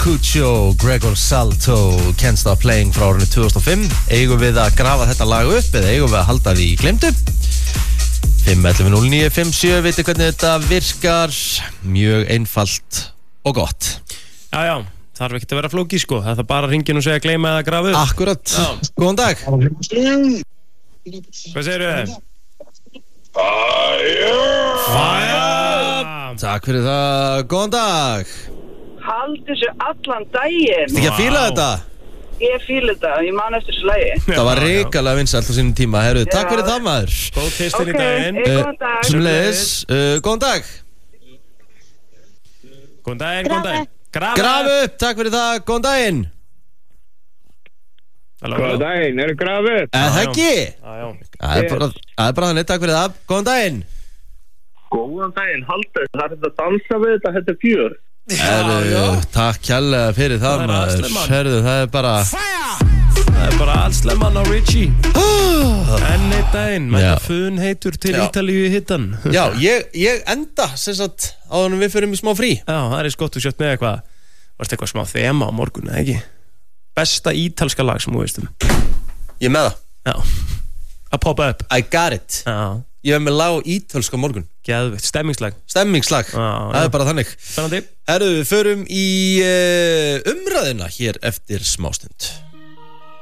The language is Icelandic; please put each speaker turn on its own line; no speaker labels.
Ayacucho, Gregor Salto, Can't Stop Playing frá árinu 2005. Eigum við að grafa þetta lag upp eða eigum við að halda því í glemdu? 511-0957, veitir hvernig þetta virkar? Mjög einfalt og gott.
Já, þarf ekki að vera flókið sko. Það er bara að ringin og segja gleyma eða grafa upp.
Akkurat, góðan dag.
Hvað segirðu?
Fire! Takk fyrir það, góðan dag.
Haldi þessu allan daginn.
Þú ekki að fíla þetta?
Ég fíla þetta, ég man eftir þessu lagi.
Það var reikalega vinsælt á sínum tíma. Herru, takk fyrir það maður.
Góð pistin í daginn.
Góðan dag.
Sumleiðis, góðan dag.
Góðan daginn.
Graf upp, takk fyrir það, góðan daginn.
Góðan daginn, eru graf upp?
Það ekki?
Já.
Það er bara þannig, takk fyrir það, góðan daginn.
Góðan daginn, haldur, það er þetta að dansa við þetta er fjör.
Herru, takk kærlega fyrir það maður. Herru, það er bara
allslemman á Richie. Enn eitt daginn, mæta fun heitur til Ítalíu í hittan.
Já, ég enda, sem sagt, áður en við förum í smá frí.
Já, það er skott, þú sjátt með eitthvað. Varst eitthvað smá þema á morgun, eða ekki? Besta ítalska lag sem þú veist um.
Ég með það.
Já, að poppa upp.
I got it.
Já.
Ég hef með lag á ítölska morgun.
Geðveikt, stemmingslag.
Það er bara þannig.
Spennandi.
Herru, við förum í umræðina hér eftir smástund.